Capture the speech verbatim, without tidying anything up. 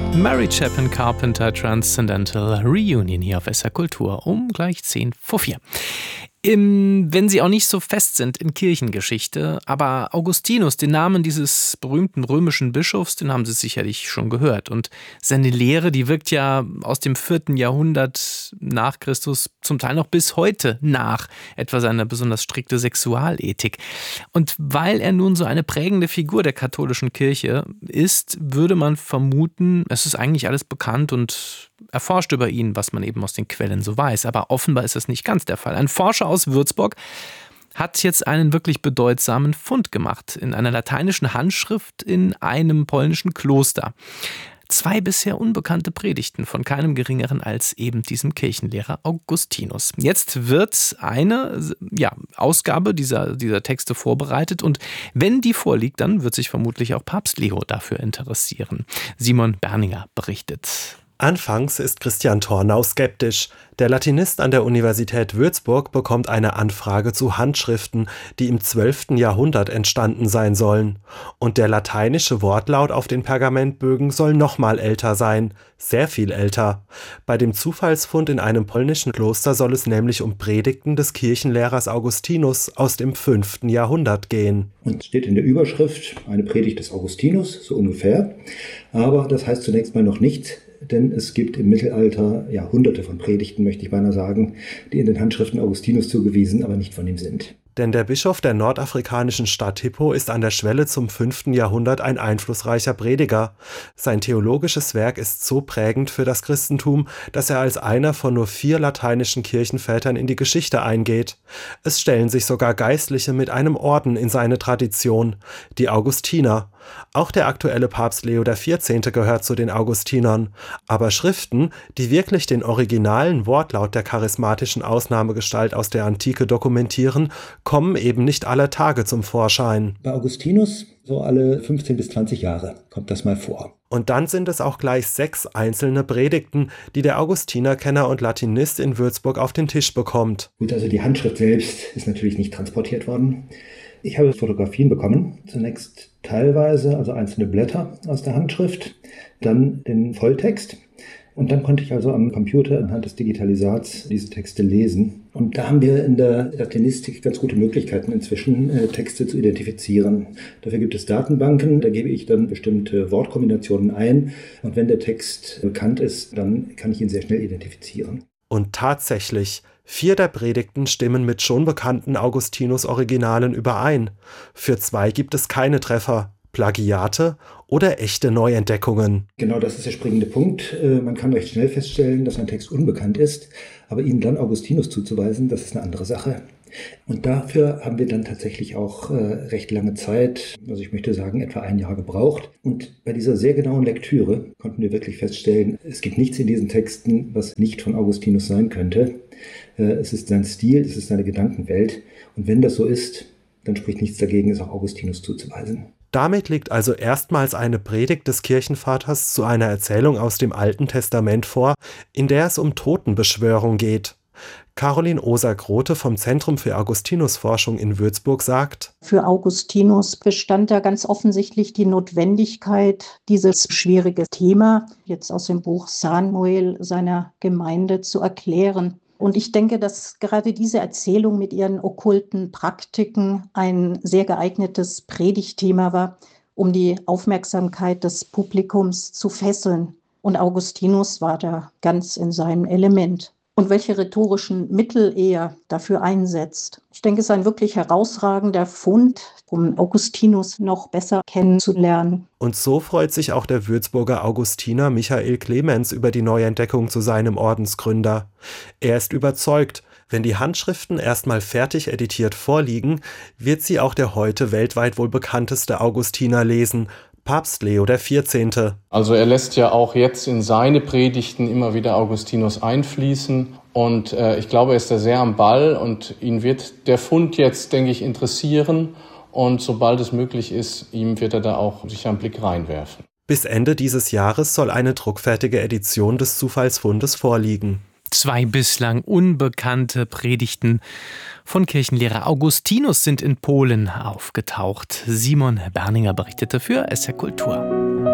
Mary Chapin Carpenter Transcendental Reunion hier auf S R Kultur um gleich zehn vor vier. Im, wenn Sie auch nicht so fest sind in Kirchengeschichte, aber Augustinus, den Namen dieses berühmten römischen Bischofs, den haben Sie sicherlich schon gehört. Und seine Lehre, die wirkt ja aus dem vierten Jahrhundert nach Christus zum Teil noch bis heute nach, etwa seine besonders strikte Sexualethik. Und weil er nun so eine prägende Figur der katholischen Kirche ist, würde man vermuten, es ist eigentlich alles bekannt und erforscht über ihn, was man eben aus den Quellen so weiß. Aber offenbar ist das nicht ganz der Fall. Ein Forscher aus Würzburg hat jetzt einen wirklich bedeutsamen Fund gemacht in einer lateinischen Handschrift in einem polnischen Kloster. Zwei bisher unbekannte Predigten von keinem Geringeren als eben diesem Kirchenlehrer Augustinus. Jetzt wird eine ja, Ausgabe dieser, dieser Texte vorbereitet und wenn die vorliegt, dann wird sich vermutlich auch Papst Leo dafür interessieren. Simon Berninger berichtet. Anfangs ist Christian Tornau skeptisch. Der Latinist an der Universität Würzburg bekommt eine Anfrage zu Handschriften, die im zwölften Jahrhundert entstanden sein sollen. Und der lateinische Wortlaut auf den Pergamentbögen soll noch mal älter sein, sehr viel älter. Bei dem Zufallsfund in einem polnischen Kloster soll es nämlich um Predigten des Kirchenlehrers Augustinus aus dem fünften Jahrhundert gehen. Und steht in der Überschrift eine Predigt des Augustinus, so ungefähr. Aber das heißt zunächst mal noch nicht, denn es gibt im Mittelalter ja hunderte von Predigten, möchte ich beinahe sagen, die in den Handschriften Augustinus zugewiesen, aber nicht von ihm sind. Denn der Bischof der nordafrikanischen Stadt Hippo ist an der Schwelle zum fünften Jahrhundert ein einflussreicher Prediger. Sein theologisches Werk ist so prägend für das Christentum, dass er als einer von nur vier lateinischen Kirchenvätern in die Geschichte eingeht. Es stellen sich sogar Geistliche mit einem Orden in seine Tradition, die Augustiner. Auch der aktuelle Papst Leo der vierzehnte gehört zu den Augustinern. Aber Schriften, die wirklich den originalen Wortlaut der charismatischen Ausnahmegestalt aus der Antike dokumentieren, kommen eben nicht aller Tage zum Vorschein. Bei Augustinus so alle fünfzehn bis zwanzig Jahre kommt das mal vor. Und dann sind es auch gleich sechs einzelne Predigten, die der Augustinerkenner und Latinist in Würzburg auf den Tisch bekommt. Gut, also die Handschrift selbst ist natürlich nicht transportiert worden. Ich habe Fotografien bekommen, zunächst teilweise, also einzelne Blätter aus der Handschrift, dann den Volltext und dann konnte ich also am Computer anhand des Digitalisats diese Texte lesen. Und da haben wir in der Latinistik ganz gute Möglichkeiten inzwischen, äh, Texte zu identifizieren. Dafür gibt es Datenbanken, da gebe ich dann bestimmte Wortkombinationen ein und wenn der Text bekannt ist, dann kann ich ihn sehr schnell identifizieren. Und tatsächlich, vier der Predigten stimmen mit schon bekannten Augustinus-Originalen überein. Für zwei gibt es keine Treffer, Plagiate oder echte Neuentdeckungen. Genau, das ist der springende Punkt. Man kann recht schnell feststellen, dass ein Text unbekannt ist, aber ihn dann Augustinus zuzuweisen, das ist eine andere Sache. Und dafür haben wir dann tatsächlich auch äh, recht lange Zeit, also ich möchte sagen etwa ein Jahr gebraucht. Und bei dieser sehr genauen Lektüre konnten wir wirklich feststellen, es gibt nichts in diesen Texten, was nicht von Augustinus sein könnte. Äh, es ist sein Stil, es ist seine Gedankenwelt. Und wenn das so ist, dann spricht nichts dagegen, es auch Augustinus zuzuweisen. Damit liegt also erstmals eine Predigt des Kirchenvaters zu einer Erzählung aus dem Alten Testament vor, in der es um Totenbeschwörung geht. Caroline Oser-Grote vom Zentrum für Augustinus-Forschung in Würzburg sagt: Für Augustinus bestand da ganz offensichtlich die Notwendigkeit, dieses schwierige Thema jetzt aus dem Buch Samuel seiner Gemeinde zu erklären. Und ich denke, dass gerade diese Erzählung mit ihren okkulten Praktiken ein sehr geeignetes Predigtthema war, um die Aufmerksamkeit des Publikums zu fesseln. Und Augustinus war da ganz in seinem Element. Und welche rhetorischen Mittel er dafür einsetzt. Ich denke, es ist ein wirklich herausragender Fund, um Augustinus noch besser kennenzulernen. Und so freut sich auch der Würzburger Augustiner Michael Clemens über die Neuentdeckung zu seinem Ordensgründer. Er ist überzeugt, wenn die Handschriften erstmal fertig editiert vorliegen, wird sie auch der heute weltweit wohl bekannteste Augustiner lesen, Papst Leo der vierzehnte. Also er lässt ja auch jetzt in seine Predigten immer wieder Augustinus einfließen und äh, ich glaube, er ist da sehr am Ball und ihn wird der Fund jetzt, denke ich, interessieren und sobald es möglich ist, ihm wird er da auch sich einen Blick reinwerfen. Bis Ende dieses Jahres soll eine druckfertige Edition des Zufallsfundes vorliegen. Zwei bislang unbekannte Predigten von Kirchenlehrer Augustinus sind in Polen aufgetaucht. Simon Berninger berichtete für S R Kultur.